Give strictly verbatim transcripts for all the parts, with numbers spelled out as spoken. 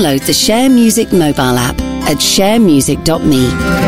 Download the Share Music mobile app at share music dot me.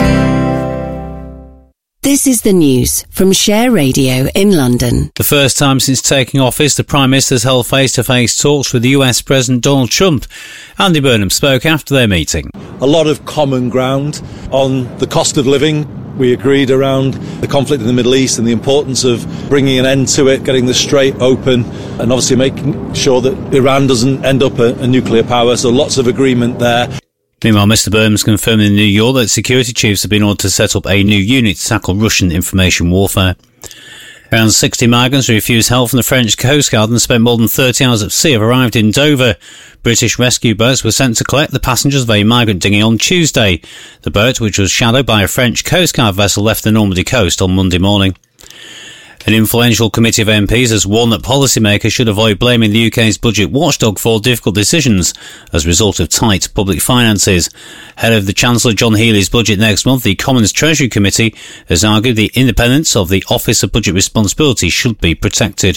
This is the news from Share Radio in London. The first time since taking office, the Prime Minister has held face-to-face talks with the U S President Donald Trump. Andy Burnham spoke after their meeting. A lot of common ground on the cost of living. We agreed around the conflict in the Middle East and the importance of bringing an end to it, getting the Strait open, and obviously making sure that Iran doesn't end up a, a nuclear power. So lots of agreement there. Meanwhile, Mr Burnham's confirmed in New York that security chiefs have been ordered to set up a new unit to tackle Russian information warfare. Around sixty migrants who refused help from the French Coast Guard and spent more than thirty hours at sea have arrived in Dover. British rescue boats were sent to collect the passengers of a migrant dinghy on Tuesday. The boat, which was shadowed by a French Coast Guard vessel, left the Normandy coast on Monday morning. An influential committee of M Ps has warned that policymakers should avoid blaming the U K's budget watchdog for difficult decisions as a result of tight public finances. Head of the Chancellor John Healey's budget next month, the Commons Treasury Committee has argued the independence of the Office of Budget Responsibility should be protected.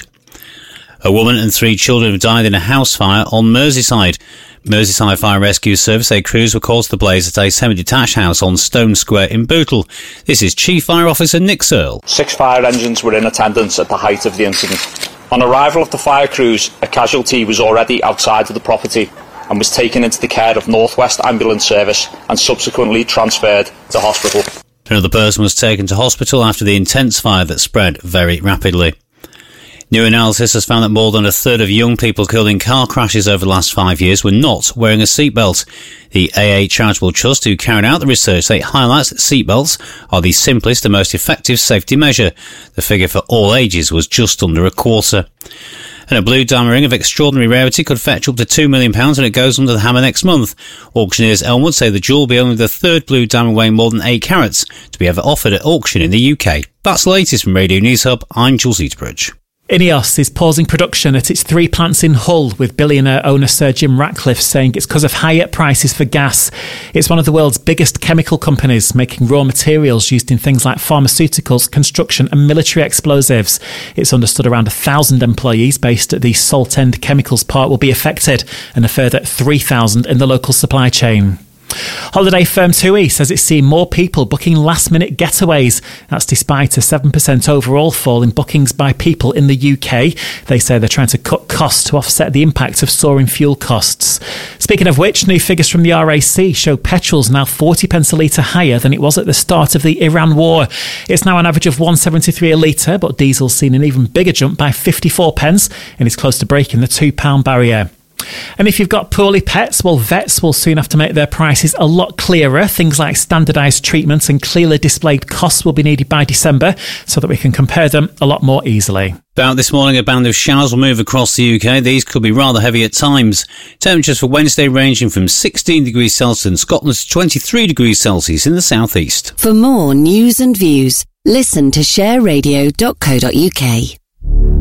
A woman and three children have died in a house fire on Merseyside. Merseyside Fire Rescue Service say crews were called to the blaze at a semi-detached house on Stone Square in Bootle. This is Chief Fire Officer Nick Searle. Six fire engines were in attendance at the height of the incident. On arrival of the fire crews, a casualty was already outside of the property and was taken into the care of North West Ambulance Service and subsequently transferred to hospital. Another person was taken to hospital after the intense fire that spread very rapidly. New analysis has found that more than a third of young people killed in car crashes over the last five years were not wearing a seatbelt. The A A Charitable Trust, who carried out the research, say it highlights that seatbelts are the simplest and most effective safety measure. The figure for all ages was just under a quarter. And a blue diamond ring of extraordinary rarity could fetch up to two million pounds when it goes under the hammer next month. Auctioneers Elmwood say the jewel will be only the third blue diamond weighing more than eight carats to be ever offered at auction in the U K. That's the latest from Radio News Hub. I'm Jules Eaterbridge. Ineos is pausing production at its three plants in Hull, with billionaire owner Sir Jim Ratcliffe saying it's because of higher prices for gas. It's one of the world's biggest chemical companies, making raw materials used in things like pharmaceuticals, construction and military explosives. It's understood around a thousand employees based at the Saltend Chemicals Park will be affected, and a further three thousand in the local supply chain. Holiday firm TUI says it's seeing more people booking last-minute getaways. That's despite a seven percent overall fall in bookings by people in the U K. They say they're trying to cut costs to offset the impact of soaring fuel costs. Speaking of which, new figures from the R A C show petrol's now forty pence a litre higher than it was at the start of the Iran war. It's now an average of one pound seventy-three a litre, but diesel's seen an even bigger jump by fifty-four pence and is close to breaking the two pound barrier. And if you've got poorly pets, well, vets will soon have to make their prices a lot clearer. Things like standardised treatments and clearly displayed costs will be needed by December so that we can compare them a lot more easily. About this morning, a band of showers will move across the U K. These could be rather heavy at times. Temperatures for Wednesday ranging from sixteen degrees Celsius in Scotland to twenty-three degrees Celsius in the southeast. For more news and views, listen to share radio dot co dot uk.